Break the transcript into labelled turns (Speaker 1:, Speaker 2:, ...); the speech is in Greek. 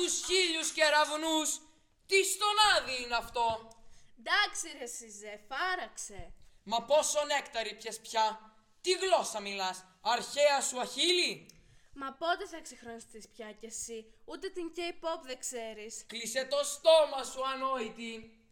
Speaker 1: τους 1000 κεραυνούς. Τι στον άδει είναι αυτό?
Speaker 2: Εντάξει ρε Σιζέ, φάραξε.
Speaker 1: Μα πόσο νέκταρι πιες πια? Τι γλώσσα μιλάς, αρχαία σου Αχίλη?
Speaker 2: Μα πότε θα ξεχρονιστείς πια κι εσύ? Ούτε την K-pop δεν ξέρεις.
Speaker 1: Κλείσε το στόμα σου, ανόητη.